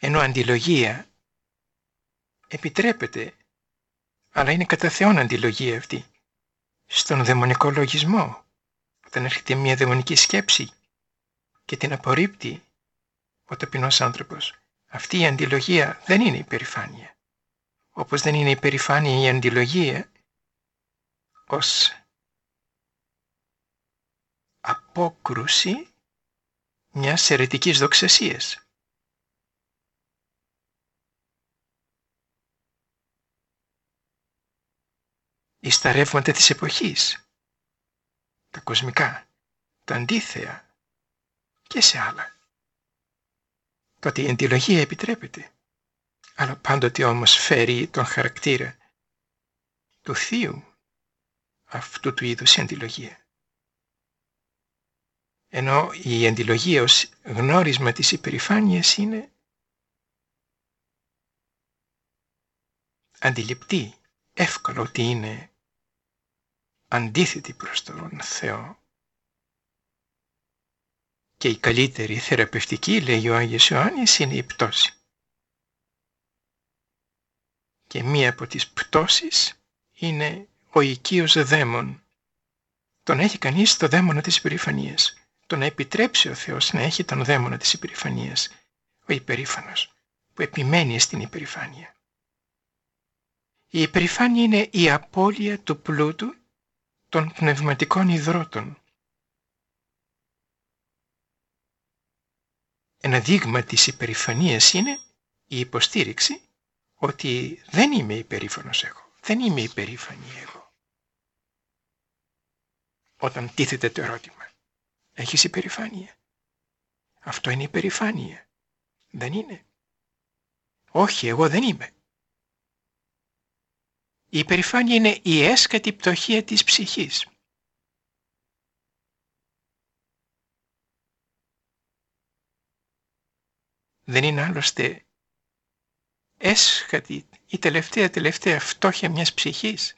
Ενώ αντιλογία επιτρέπεται, αλλά είναι κατά Θεόν αντιλογία αυτή. Στον δαιμονικό λογισμό, όταν έρχεται μια δαιμονική σκέψη και την απορρίπτει ο ταπεινός άνθρωπος, αυτή η αντιλογία δεν είναι υπερηφάνεια. Όπως δεν είναι υπερηφάνεια η αντιλογία ως απόκρουση μιας αιρετικής δοξασίας. Εις τα ρεύματα της εποχής, τα κοσμικά, τα αντίθεα και σε άλλα. Τότε η αντιλογία επιτρέπεται, αλλά πάντοτε όμως φέρει τον χαρακτήρα του θείου αυτού του είδους η αντιλογία. Ενώ η αντιλογία ως γνώρισμα της υπερηφάνειας είναι αντιληπτή, εύκολο ότι είναι αντίθετη προς τον Θεό. Και η καλύτερη θεραπευτική, λέει ο Άγιος Ιωάννης, είναι η πτώση. Και μία από τις πτώσεις είναι ο οικείος δαίμον. Τον έχει κανείς το δαίμονα της υπερηφανίας. Το να επιτρέψει ο Θεός να έχει τον δαίμονα της υπερηφανίας, ο υπερήφανος, που επιμένει στην υπερηφάνεια. Η υπερηφάνεια είναι η απώλεια του πλούτου των πνευματικών ιδρώτων. Ένα δείγμα της υπερηφανίας είναι η υποστήριξη ότι δεν είμαι υπερήφανος εγώ, δεν είμαι υπερήφανη εγώ. Όταν τίθεται το ερώτημα, έχεις υπερηφάνεια? Αυτό είναι υπερηφάνεια. Δεν είναι. Όχι, εγώ δεν είμαι. Η υπερηφάνεια είναι η έσκατη πτωχία της ψυχής. Δεν είναι άλλωστε έσχατη η τελευταία φτώχεια μιας ψυχής,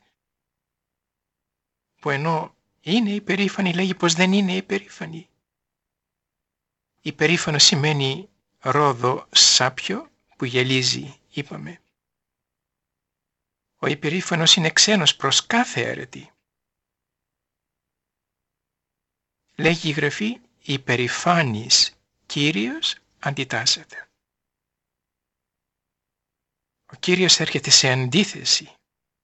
που ενώ είναι υπερήφανη λέγει πως δεν είναι υπερήφανη. Υπερήφανο σημαίνει ρόδο σάπιο που γελίζει, είπαμε. Ο υπερήφανος είναι ξένος προς κάθε αίρετη. Λέγει η Γραφή, υπερηφάνης Κύριος αντιτάσσεται. Ο Κύριος έρχεται σε αντίθεση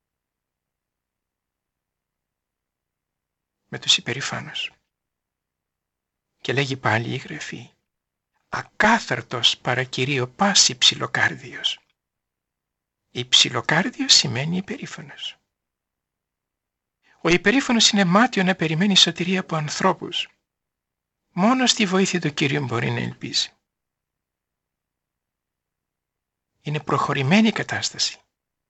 με τους υπερηφάνους. Και λέγει πάλι η Γραφή, ακάθαρτος παρακυρίο πάση ψιλοκάρδιος. Η ψιλοκάρδιος σημαίνει υπερήφανος. Ο υπερήφανος είναι μάτιο να περιμένει σωτηρία από ανθρώπους. Μόνο στη βοήθεια του Κύριου μπορεί να ελπίζει. Είναι προχωρημένη η κατάσταση.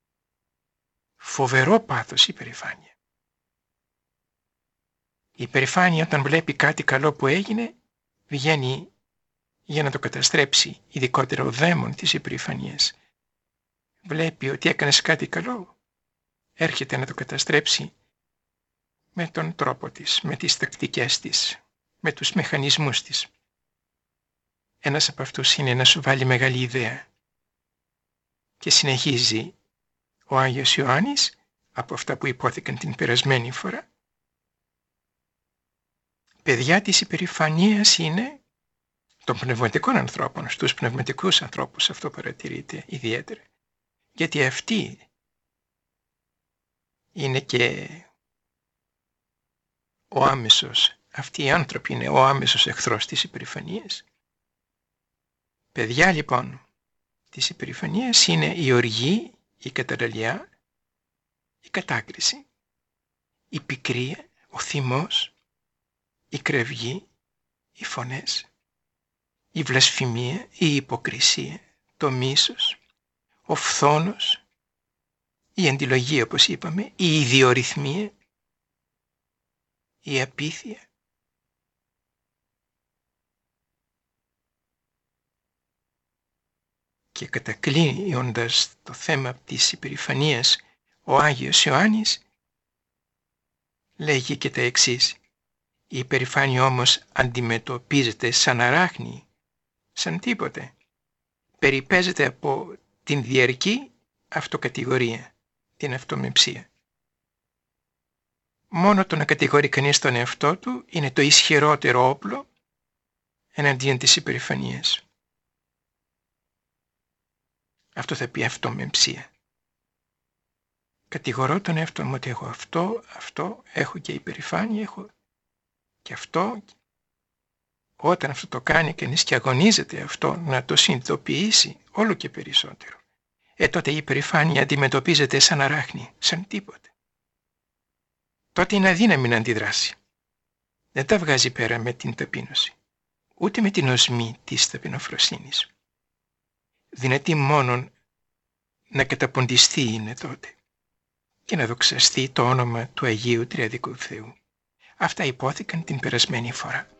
Φοβερό πάθος η υπερηφάνεια. Η υπερηφάνεια όταν βλέπει κάτι καλό που έγινε, βγαίνει για να το καταστρέψει, ειδικότερα ο δαίμον της υπερηφανίας. Βλέπει ότι έκανες κάτι καλό, έρχεται να το καταστρέψει με τον τρόπο της, με τις τακτικές της, με τους μηχανισμούς της. Ένας από αυτούς είναι να σου βάλει μεγάλη ιδέα. Και συνεχίζει ο Άγιος Ιωάννης, από αυτά που υπόθηκαν την περασμένη φορά. Παιδιά της υπερηφανίας είναι των πνευματικών ανθρώπων, στους πνευματικούς ανθρώπους αυτό παρατηρείται ιδιαίτερα. Γιατί αυτοί είναι και ο άμεσος, αυτοί οι άνθρωποι είναι ο άμεσος εχθρός της υπερηφανίας. Παιδιά λοιπόν της υπερηφανίας είναι η οργή, η καταραλιά, η κατάκριση, η πικρία, ο θυμός, η κραυγή, οι φωνές, η βλασφημία, η υποκρισία, το μίσος, ο φθόνος, η αντιλογία όπως είπαμε, η ιδιορυθμία, η απίθεια. Και κατακλείοντας το θέμα της υπερηφανίας, ο Άγιος Ιωάννης λέγει και τα εξής. Η υπερηφάνεια όμως αντιμετωπίζεται σαν αράχνη, σαν τίποτε. περιπέζεται από την διαρκή αυτοκατηγορία, την αυτομεψία. Μόνο το να κατηγορεί κανείς τον εαυτό του είναι το ισχυρότερο όπλο εναντίον της υπερηφανίας. Αυτό θα πει αυτομεψία. Κατηγορώ τον εαυτό μου ότι έχω αυτό, έχω και υπερηφάνεια, έχω και αυτό. Όταν αυτό το κάνει κανείς και αγωνίζεται αυτό να το συνειδητοποιήσει όλο και περισσότερο, τότε η υπερηφάνεια αντιμετωπίζεται σαν αράχνη, σαν τίποτε. Τότε είναι αδύναμη να αντιδράσει. Δεν τα βγάζει πέρα με την ταπείνωση, ούτε με την οσμή της ταπεινοφροσύνης. Δυνατή μόνον να καταποντιστεί είναι τότε και να δοξαστεί το όνομα του Αγίου Τριαδικού Θεού. Αυτά υπόθηκαν την περασμένη φορά.